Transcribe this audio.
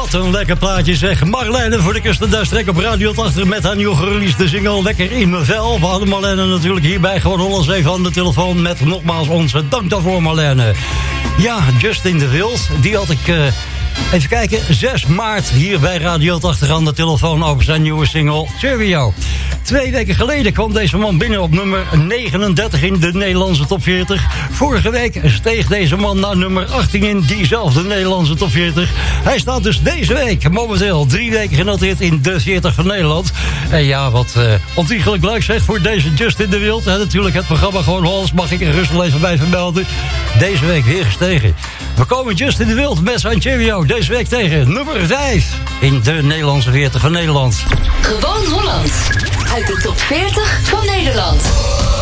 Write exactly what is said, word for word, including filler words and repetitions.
Wat een lekker plaatje zeg. Marlene voor de kust en duistrek op Radio tachtig met haar nieuw gereleasede single Lekker in mijn vel. We hadden Marlene natuurlijk hierbij gewoon Hollands even aan de telefoon met nogmaals onze dank daarvoor Marlene. Ja, Justin de Wild, die had ik... Uh, even kijken, zes maart hier bij Radio tachtig aan de telefoon over zijn nieuwe single Cheerio. Twee weken geleden kwam deze man binnen op nummer negenendertig in de Nederlandse top veertig. Vorige week steeg deze man naar nummer achttien in diezelfde Nederlandse top veertig. Hij staat dus deze week momenteel drie weken genoteerd in de veertig van Nederland. En ja, wat uh, ontiegelijk leuk zegt voor deze Justin de Wild. En natuurlijk het programma Gewoon Hollands mag ik er rustig even bij vermelden. Deze week weer gestegen. We komen Justin de Wild met zijn Cheerio deze week tegen nummer vijf in de Nederlandse veertig van Nederland. Gewoon Holland. Uit de top veertig van Nederland.